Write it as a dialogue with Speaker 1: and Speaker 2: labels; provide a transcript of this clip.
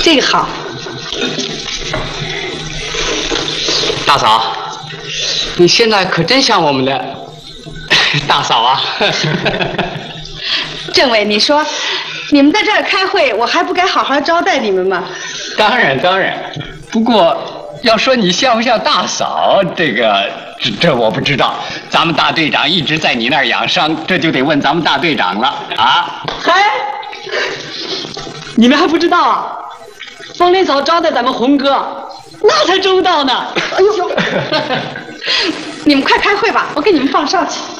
Speaker 1: 这个好。
Speaker 2: 大嫂，你现在可真像我们的大嫂啊！
Speaker 1: 政委，你说，你们在这儿开会，我还不该好好招待你们吗？
Speaker 2: 当然。不过，要说你像不像大嫂，这我不知道。咱们大队长一直在你那儿养伤，这就得问咱们大队长了啊！
Speaker 3: 嗨，你们还不知道啊？风铃嫂招待咱们红哥，那才周到呢。哎呦，
Speaker 1: 你们快开会吧，我给你们放哨去。